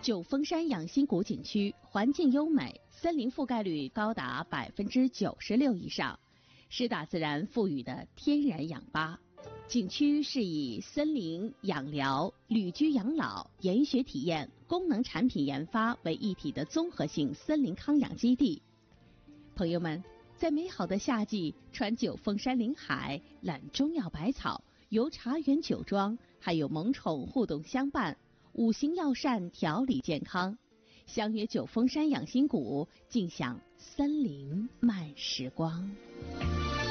九峰山养心谷景区环境优美，森林覆盖率高达96%以上，是大自然赋予的天然氧吧。景区是以森林养疗、旅居养老、研学体验、功能产品研发为一体的综合性森林康养基地。朋友们，在美好的夏季，穿九峰山林海，揽中药百草，游茶园酒庄，还有萌宠互动相伴，五行药膳调理健康。相约九峰山养心谷，尽享森林慢时光。